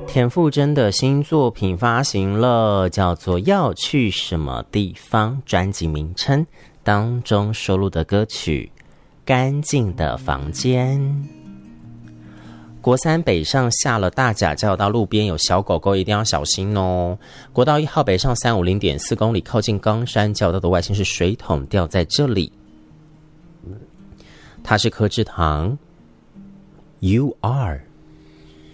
田馥甄的新作品发行了，叫做《要去什么地方》，专辑名称当中收录的歌曲《干净的房间》。国三北上下了大甲交流道，路边有小狗狗，一定要小心哦。国道1号北上350.4公里，靠近冈山交流道的外线是水桶掉在这里。它是柯志堂 You Are